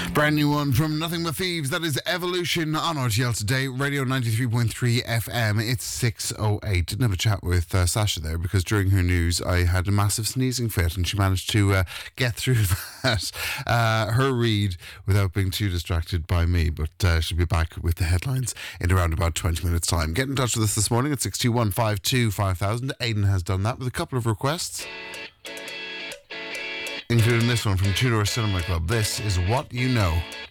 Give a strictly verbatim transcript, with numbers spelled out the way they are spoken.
Brand new one from Nothing But Thieves. That is Evolution on R T L today. Radio ninety-three point three F M. It's six oh eight. Didn't have a chat with uh, Sasha there because during her news I had a massive sneezing fit and she managed to uh, get through that. Uh, her read without being too distracted by me. But uh, she'll be back with the headlines in around about twenty minutes time. Get in touch with us this morning at six two one, five two five thousand. Aidan has done that with a couple of requests, including this one from Tudor Cinema Club. This is What You Know.